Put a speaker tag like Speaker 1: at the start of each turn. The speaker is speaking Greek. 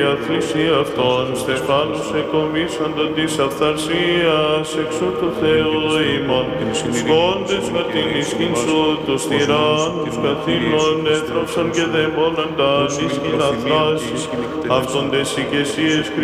Speaker 1: αθλήσει αυτών, στεφάνους εκομίσαντον της αυθαρσίας, εξού του Θεού ημών, σκόντες με την ισχύν σου, τους τυράννους καθήλων, έθροψαν και δαιμόναν τα ανίσχυνα θράση, αυτόν τες οικεσίες